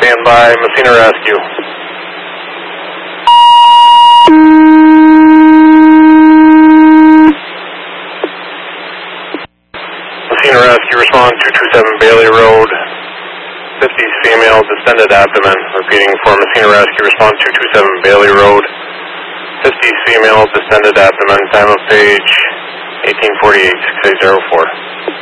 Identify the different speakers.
Speaker 1: stand by, Messina Rescue. Messina Rescue, respond 227 Bailey Road, 50s female, distended abdomen. Repeating for Messina Rescue, respond 227 Bailey Road, 50s female, distended abdomen, time of page 1848, 6804.